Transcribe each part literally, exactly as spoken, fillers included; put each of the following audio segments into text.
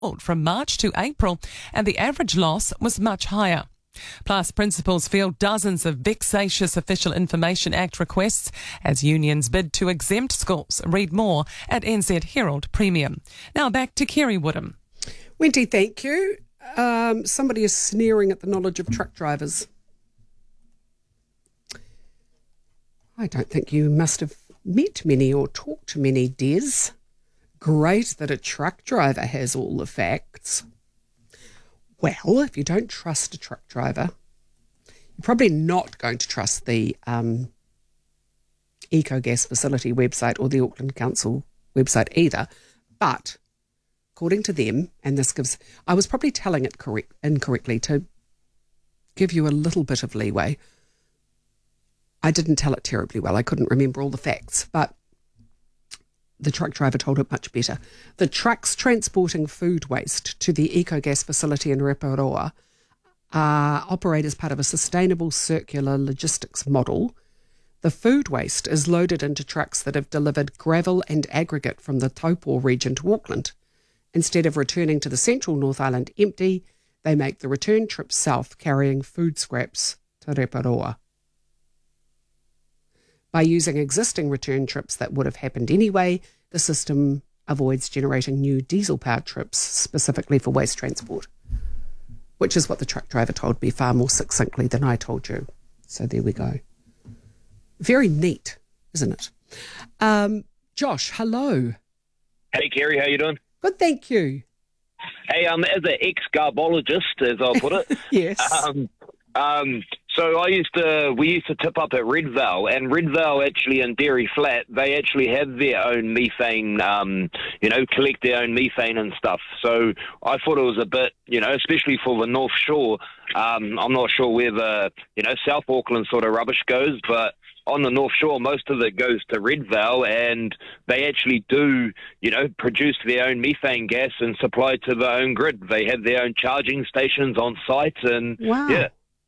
from March to April, and the average loss was much higher. Plus, principals field dozens of vexatious Official Information Act requests as unions bid to exempt schools. Read more at N Z Herald Premium. Now back to Kerry Woodham. Wendy, thank you. Um, somebody is sneering at the knowledge of truck drivers. I don't think you must have met many or talked to many, Des. Great that a truck driver has all the facts. Well, if you don't trust a truck driver, you're probably not going to trust the um, EcoGas facility website or the Auckland Council website either. But according to them, and this gives, I was probably telling it correct, incorrectly to give you a little bit of leeway. I didn't tell it terribly well. I couldn't remember all the facts, but the truck driver told it much better. The trucks transporting food waste to the EcoGas facility in Reparoa uh, operate as part of a sustainable circular logistics model. The food waste is loaded into trucks that have delivered gravel and aggregate from the Taupo region to Auckland. Instead of returning to the central North Island empty, they make the return trip south carrying food scraps to Reparoa. By using existing return trips that would have happened anyway, the system avoids generating new diesel-powered trips specifically for waste transport, which is what the truck driver told me far more succinctly than I told you. So there we go. Very neat, isn't it? Um, Josh, hello. Hey, Kerry, how you doing? Good, thank you. Hey, um, as an ex-garbologist, as I'll put it. Yes. Um, um, so I used to, we used to tip up at Red Vale, and Red Vale actually in Dairy Flat, they actually have their own methane, um, you know, collect their own methane and stuff. So I thought it was a bit, you know, especially for the North Shore. Um, I'm not sure where the, you know, South Auckland sort of rubbish goes, but on the North Shore, most of it goes to Red Vale, and they actually do, you know, produce their own methane gas and supply to their own grid. They have their own charging stations on site, and wow. yeah.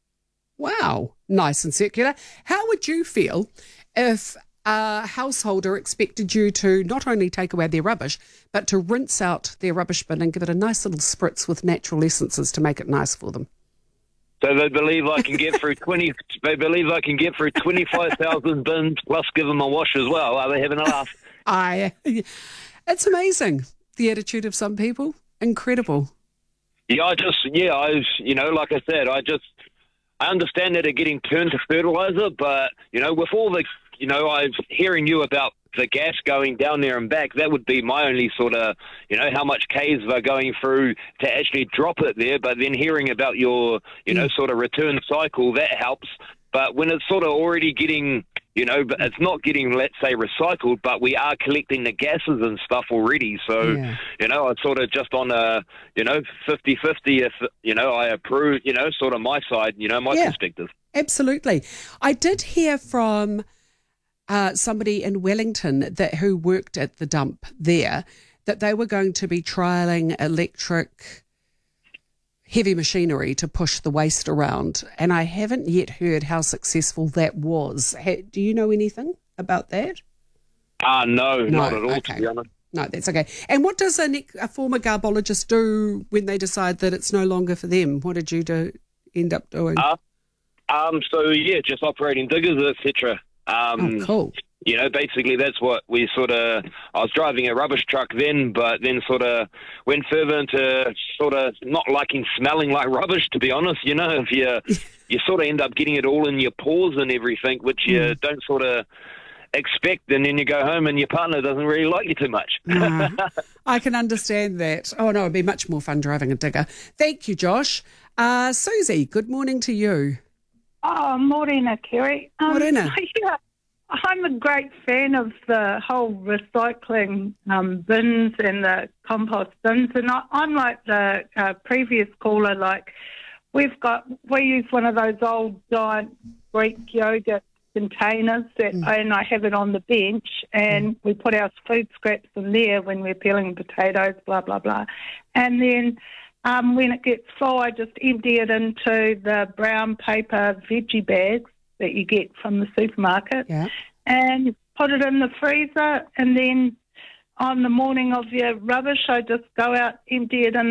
Wow, nice and circular. How would you feel if a householder expected you to not only take away their rubbish, but to rinse out their rubbish bin and give it a nice little spritz with natural essences to make it nice for them? So they believe I can get through twenty. They believe I can get through twenty-five thousand bins plus give them a wash as well. Are they having a laugh? I. It's amazing, the attitude of some people. Incredible. Yeah, I just yeah, I you know, like I said, I just I understand that they're getting turned to fertilizer, but you know, with all the you know, I'm hearing you about the gas going down there and back, that would be my only sort of, you know, how much Ks they're going through to actually drop it there. But then hearing about your, you know, sort of return cycle, that helps. But when it's sort of already getting, you know, but it's not getting, let's say, recycled, but we are collecting the gases and stuff already. So, yeah. you know, it's sort of just on a, you know, fifty-fifty if, you know, I approve, you know, sort of my side, you know, my yeah, perspective. Absolutely. I did hear from Uh, somebody in Wellington that who worked at the dump there, that they were going to be trialling electric heavy machinery to push the waste around. And I haven't yet heard how successful that was. Ha- do you know anything about that? Ah, uh, no, no, not at all, okay. to be honest. No, that's okay. And what does a, ne- a former garbologist do when they decide that it's no longer for them? What did you do, end up doing? Uh, um, so, yeah, just operating diggers, et cetera. Um, oh, cool. You know, basically that's what we sort of, I was driving a rubbish truck then, but then sort of went further into sort of not liking smelling like rubbish, to be honest. You know, if you, you sort of end up getting it all in your pores and everything, which you mm. don't sort of expect, and then you go home and your partner doesn't really like you too much. uh, I can understand that. Oh, no, it'd be much more fun driving a digger. Thank you, Josh. Uh, Susie, good morning to you. Oh, morena, Kerry. Um, morena. Yeah, I'm a great fan of the whole recycling um, bins and the compost bins, and I, I'm like the uh, previous caller. Like we've got, we use one of those old giant Greek yogurt containers, that, mm. and I have it on the bench, and mm. we put our food scraps in there when we're peeling potatoes, blah blah blah, and then. Um, when it gets full, I just empty it into the brown paper veggie bags that you get from the supermarket, yeah. and put it in the freezer. And then on the morning of your rubbish, I just go out, empty it in